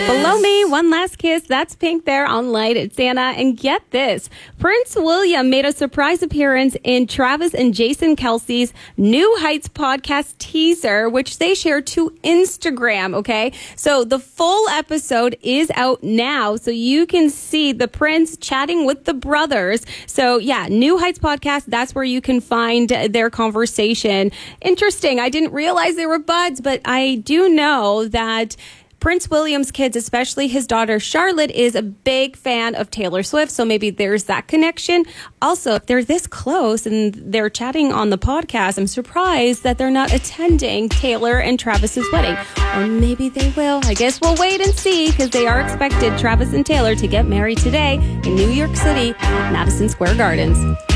Below Me, One Last Kiss. That's Pink there on Light. It's Anna. And get this. Prince William made a surprise appearance in Travis and Jason Kelce's New Heights podcast teaser, which they shared to Instagram, okay? So the full episode is out now, so you can see the Prince chatting with the brothers. So yeah, New Heights podcast, that's where you can find their conversation. Interesting. I didn't realize they were buds, but I do know that Prince William's kids, especially his daughter Charlotte, is a big fan of Taylor Swift, so maybe there's that connection. Also, if they're this close and they're chatting on the podcast, I'm surprised that they're not attending Taylor and Travis's wedding. Or maybe they will. I guess we'll wait and see, because they are expected, Travis and Taylor, to get married today in New York City at Madison Square Gardens.